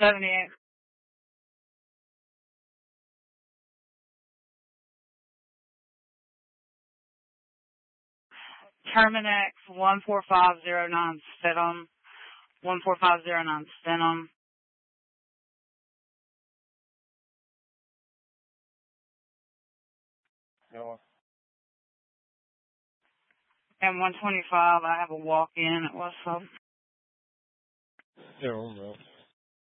78. Terminex 14509 Stidham. 14509 Stidham. Yeah. And 125, I have a walk-in at West Sub. Yeah,